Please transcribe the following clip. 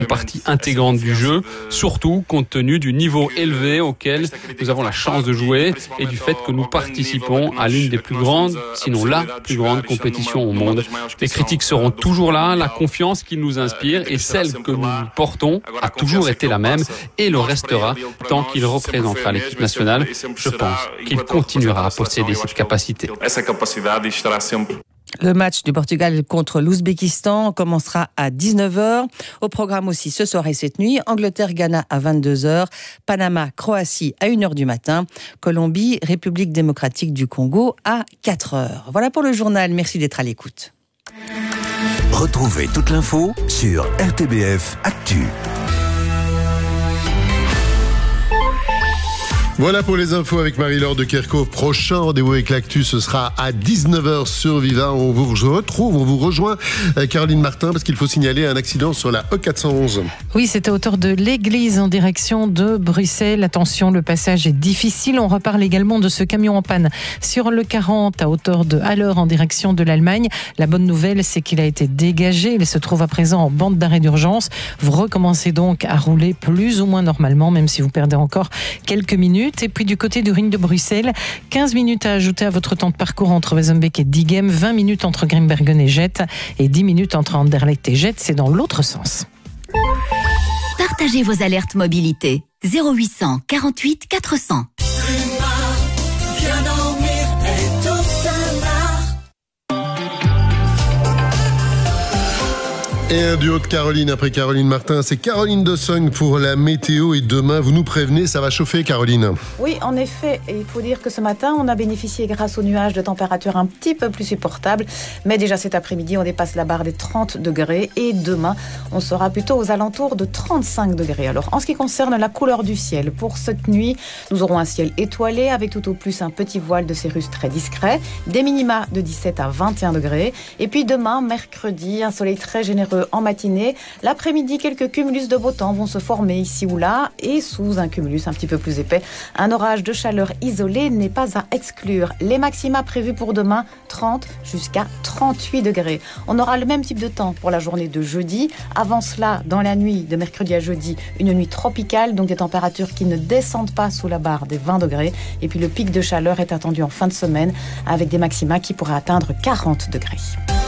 partie intégrante du jeu, surtout compte tenu du niveau élevé auquel nous avons la chance de jouer et du fait que nous participons à l'une des plus grandes, sinon la plus grande compétition au monde. Les critiques seront toujours là, la confiance qu'ils nous inspirent et celle que nous portons a toujours été la même et le restera tant qu'il représentera l'équipe nationale. Je pense qu'il continuera à posséder cette capacité. Le match du Portugal contre l'Ouzbékistan commencera à 19h. Au programme aussi ce soir et cette nuit, Angleterre-Ghana à 22h, Panama-Croatie à 1h du matin, Colombie-République démocratique du Congo à 4h. Voilà pour le journal, merci d'être à l'écoute. Retrouvez toute l'info sur RTBF Actu. Voilà pour les infos avec Marie-Laure de Kerkhove. Prochain rendez-vous avec l'actu, ce sera à 19h sur Viva. On vous rejoint Caroline Martin, parce qu'il faut signaler un accident sur la E411. Oui, c'est à hauteur de l'église en direction de Bruxelles. Attention, le passage est difficile. On reparle également de ce camion en panne sur le 40 à hauteur de Haller en direction de l'Allemagne. La bonne nouvelle, c'est qu'il a été dégagé. Il se trouve à présent en bande d'arrêt d'urgence. Vous recommencez donc à rouler plus ou moins normalement, même si vous perdez encore quelques minutes. Et puis du côté du ring de Bruxelles, 15 minutes à ajouter à votre temps de parcours entre Wezenbeek et Diegem, 20 minutes entre Grimbergen et Jette et 10 minutes entre Anderlecht et Jette, c'est dans l'autre sens. Partagez vos alertes mobilité. 0800 48 400. Et un duo de Caroline après Caroline Martin, c'est Caroline Dossogne pour la météo. Et demain, vous nous prévenez, ça va chauffer, Caroline. Oui, en effet, et il faut dire que ce matin, on a bénéficié grâce aux nuages de températures un petit peu plus supportables. Mais déjà cet après-midi, on dépasse la barre des 30 degrés. Et demain, on sera plutôt aux alentours de 35 degrés. Alors, en ce qui concerne la couleur du ciel, pour cette nuit, nous aurons un ciel étoilé avec tout au plus un petit voile de cirrus très discret. Des minima de 17 à 21 degrés. Et puis demain, mercredi, un soleil très généreux en matinée. L'après-midi, quelques cumulus de beau temps vont se former ici ou là et sous un cumulus un petit peu plus épais, un orage de chaleur isolé n'est pas à exclure. Les maxima prévus pour demain, 30 jusqu'à 38 degrés. On aura le même type de temps pour la journée de jeudi. Avant cela, dans la nuit de mercredi à jeudi, une nuit tropicale, donc des températures qui ne descendent pas sous la barre des 20 degrés. Et puis le pic de chaleur est attendu en fin de semaine avec des maxima qui pourraient atteindre 40 degrés.